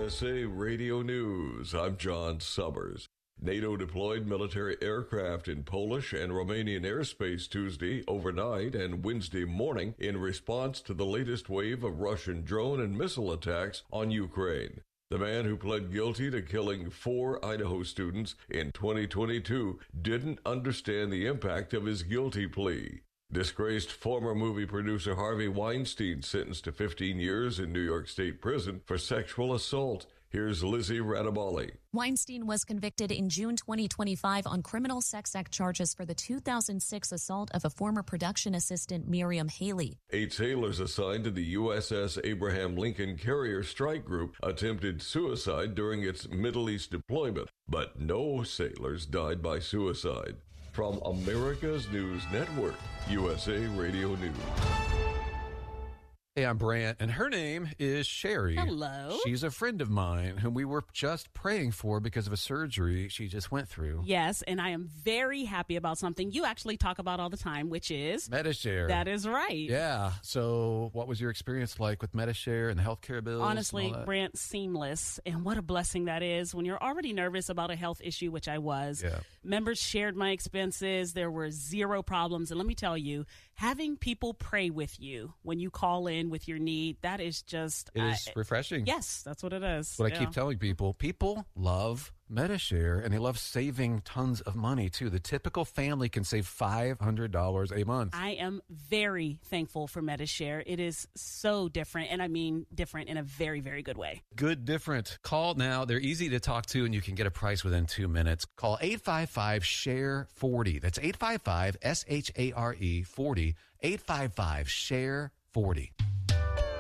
USA Radio News. I'm John Summers. NATO deployed military aircraft in Polish and Romanian airspace Tuesday overnight and Wednesday morning in response to the latest wave of Russian drone and missile attacks on Ukraine. The man who pled guilty to killing 4 Idaho students in 2022 didn't understand the impact of his guilty plea. Disgraced former movie producer Harvey Weinstein sentenced to 15 years in New York State prison for sexual assault. Here's Lizzie Radabali. Weinstein was convicted in June 2025 on criminal sex act charges for the 2006 assault of a former production assistant, Miriam Haley. 8 sailors assigned to the USS Abraham Lincoln Carrier Strike Group attempted suicide during its Middle East deployment, but no sailors died by suicide. From America's News Network, USA Radio News. Hey, I'm Brant, and her name is Sherry. Hello. She's a friend of mine whom we were just praying for because of a surgery she just went through. Yes, and I am very happy about something you actually talk about all the time, which is Medi-Share. That is right. Yeah. So what was your experience like with Medi-Share and the healthcare bills? Honestly, Brant, seamless. And what a blessing that is when you're already nervous about a health issue, which I was. Yeah. Members shared my expenses. There were 0 problems. And let me tell you, having people pray with you when you call in with your need, that is just... It is refreshing. Yes, that's what it is. What I keep telling people love Medi-Share, and they love saving tons of money, too. The typical family can save $500 a month. I am very thankful for Medi-Share. It is so different, and I mean different in a very, very good way. Good different. Call now. They're easy to talk to, and you can get a price within 2 minutes. Call 855-SHARE-40. That's 855-SHARE-40. 855-SHARE-40.